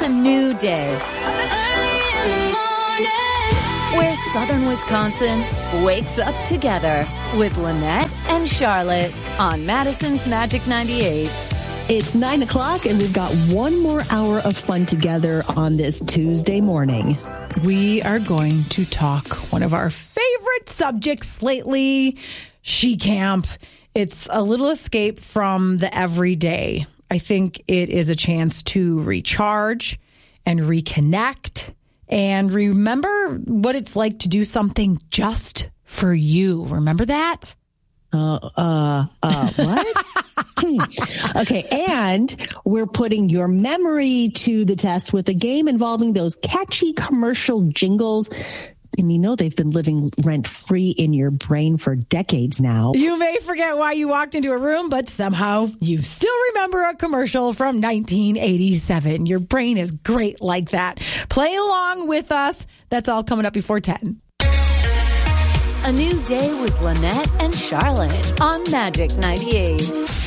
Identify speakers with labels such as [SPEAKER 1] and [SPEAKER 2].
[SPEAKER 1] a new day where Southern Wisconsin wakes up together with Lynette and Charlotte on Madison's Magic 98.
[SPEAKER 2] It's 9 o'clock, and we've got one more hour of fun together on this Tuesday morning.
[SPEAKER 3] We are going to talk one of our favorite subjects lately, She Camp. It's a little escape from the everyday. I think it is a chance to recharge and reconnect and remember what it's like to do something just for you. Remember that?
[SPEAKER 2] What? Okay, and we're putting your memory to the test with a game involving those catchy commercial jingles. And you know they've been living rent-free in your brain for decades now.
[SPEAKER 3] You may forget why you walked into a room, but somehow you still remember a commercial from 1987. Your brain is great like that. Play along with us. That's all coming up before 10.
[SPEAKER 1] A new day with Lynette and Charlotte on Magic 98.